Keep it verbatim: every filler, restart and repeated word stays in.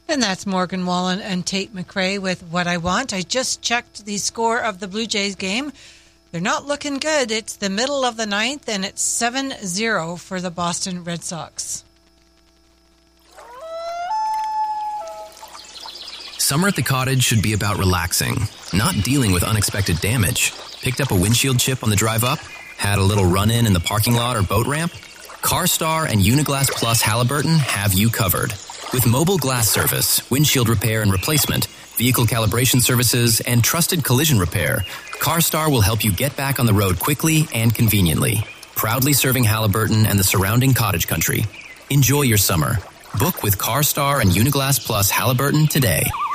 And that's Morgan Wallen and Tate McRae with What I Want. I just checked the score of the Blue Jays game. They're not looking good. It's the middle of the ninth, and it's seven zero for the Boston Red Sox. Summer at the cottage should be about relaxing, not dealing with unexpected damage. Picked up a windshield chip on the drive up? Had a little run-in in the parking lot or boat ramp? CarStar and Uniglass Plus Halliburton have you covered. With mobile glass service, windshield repair and replacement, vehicle calibration services, and trusted collision repair, CarStar will help you get back on the road quickly and conveniently. Proudly serving Halliburton and the surrounding cottage country. Enjoy your summer. Book with CarStar and Uniglass Plus Halliburton today.